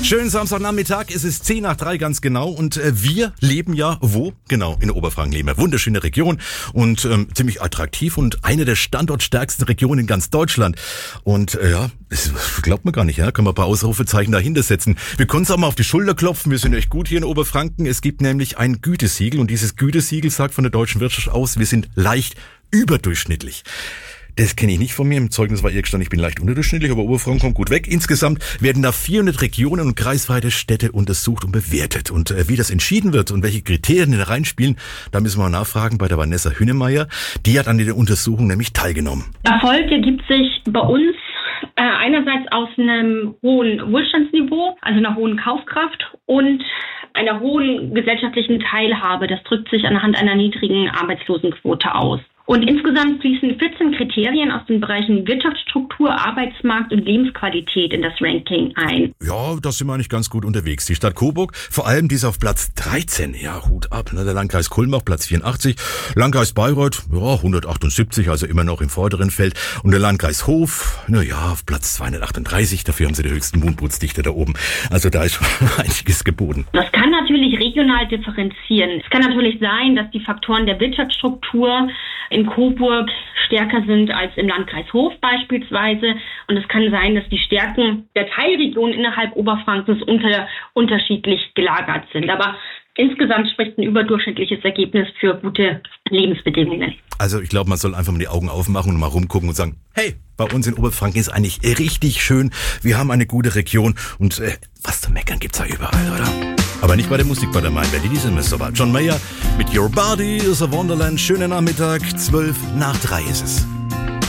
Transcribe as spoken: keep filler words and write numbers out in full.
Schönen Samstagnachmittag, es ist zehn nach drei ganz genau und äh, wir leben ja wo? Genau, in Oberfranken leben wir. Wunderschöne Region und ähm, ziemlich attraktiv und eine der standortstärksten Regionen in ganz Deutschland. Und äh, ja, das glaubt man gar nicht, ja? Können wir ein paar Ausrufezeichen dahinter setzen. Wir können uns auch mal auf die Schulter klopfen, wir sind echt gut hier in Oberfranken. Es gibt nämlich ein Gütesiegel und dieses Gütesiegel sagt von der deutschen Wirtschaft aus, wir sind leicht überdurchschnittlich. Das kenne ich nicht von mir. Im Zeugnis war ihr gestanden, ich bin leicht unterdurchschnittlich, aber Oberfranken kommt gut weg. Insgesamt werden da vierhundert Regionen und kreisweite Städte untersucht und bewertet. Und äh, wie das entschieden wird und welche Kriterien da reinspielen, da müssen wir mal nachfragen bei der Vanessa Hünnemeyer. Die hat an der Untersuchung nämlich teilgenommen. Erfolg ergibt sich bei uns äh, einerseits aus einem hohen Wohlstandsniveau, also einer hohen Kaufkraft und einer hohen gesellschaftlichen Teilhabe. Das drückt sich anhand einer niedrigen Arbeitslosenquote aus. Und insgesamt fließen vierzehn Kriterien aus den Bereichen Wirtschaftsstruktur, Arbeitsmarkt und Lebensqualität in das Ranking ein. Ja, da sind wir eigentlich ganz gut unterwegs. Die Stadt Coburg, vor allem die ist auf Platz dreizehn. Ja, Hut ab. Ne? Der Landkreis Kulmbach, Platz vierundachtzig. Landkreis Bayreuth, ja, hundertachtundsiebzig, also immer noch im vorderen Feld. Und der Landkreis Hof, na ja, auf Platz zweihundertachtunddreißig. Dafür haben sie die höchsten Wohnputzdichte da oben. Also da ist einiges geboten. Das kann natürlich regional differenzieren. Es kann natürlich sein, dass die Faktoren der Wirtschaftsstruktur in Coburg stärker sind als im Landkreis Hof beispielsweise. Und es kann sein, dass die Stärken der Teilregionen innerhalb Oberfrankens unter, unterschiedlich gelagert sind. Aber insgesamt spricht ein überdurchschnittliches Ergebnis für gute Lebensbedingungen. Also ich glaube, man soll einfach mal die Augen aufmachen und mal rumgucken und sagen, hey, bei uns in Oberfranken ist eigentlich richtig schön. Wir haben eine gute Region und äh, was zu meckern gibt's da überall, oder? Aber nicht bei der Musik, bei der Main-Valley, die sind wir so weit. John Mayer mit Your Body is a Wonderland. Schönen Nachmittag, zwölf nach drei ist es.